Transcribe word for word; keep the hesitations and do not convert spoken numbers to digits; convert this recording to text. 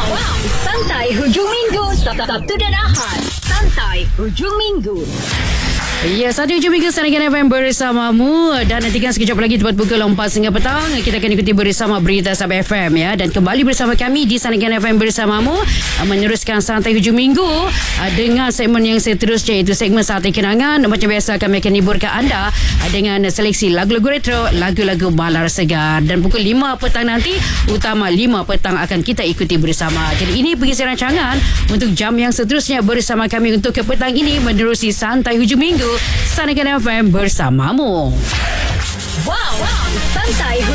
Wow. Santai hujung minggu Sabtu dan Ahad. Santai hujung minggu. Ya, satu hujung minggu Sanakan F M bersamamu. Dan nantikan sekejap lagi tepat pukul empat hingga petang kita akan ikuti bersama Berita Sabah F M ya. Dan kembali bersama kami di Sanakan F M bersamamu, meneruskan Santai Hujung Minggu dengan segmen yang seterusnya, iaitu segmen Santai Kenangan. Macam biasa kami akan hiburkan anda dengan seleksi lagu-lagu retro, lagu-lagu balar segar. Dan pukul lima petang nanti, utama lima petang akan kita ikuti bersama. Jadi ini pergi rancangan untuk jam yang seterusnya bersama kami untuk ke petang ini menerusi Santai Hujung Minggu Sanakan F M bersamamu. Wow, wow. Santai